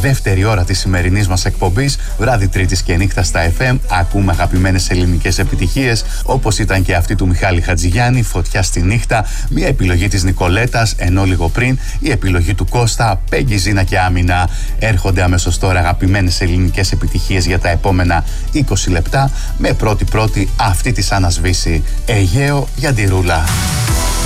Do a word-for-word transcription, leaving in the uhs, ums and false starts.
δεύτερη ώρα της σημερινής μας εκπομπής, βράδυ Τρίτης και νύχτα στα εφ εμ, ακούμε αγαπημένες ελληνικές επιτυχίες, όπως ήταν και αυτή του Μιχάλη Χατζηγιάννη, Φωτιά στη νύχτα, μια επιλογή της Νικολέτας, ενώ λίγο πριν η επιλογή του Κώστα, Πέγγι, Ζήνα και Άμυνα. Έρχονται αμέσως τώρα αγαπημένες ελληνικές επιτυχίες για τα επόμενα είκοσι λεπτά, με πρώτη-πρώτη αυτή της Άννας Βύση, Αιγαίο για τη Ρούλα.